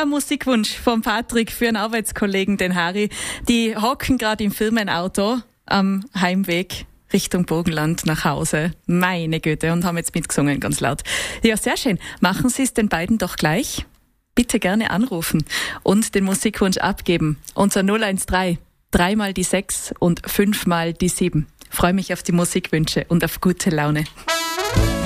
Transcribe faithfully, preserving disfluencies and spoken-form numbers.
Ein Musikwunsch von Patrick für einen Arbeitskollegen, den Harry. Die hocken gerade im Firmenauto am Heimweg Richtung Burgenland nach Hause. Meine Güte, und haben jetzt mitgesungen, ganz laut. Ja, sehr schön. Machen Sie es den beiden doch gleich. Bitte gerne anrufen und den Musikwunsch abgeben. Unter null eins drei, dreimal die sechs und fünfmal die sieben. Freue mich auf die Musikwünsche und auf gute Laune.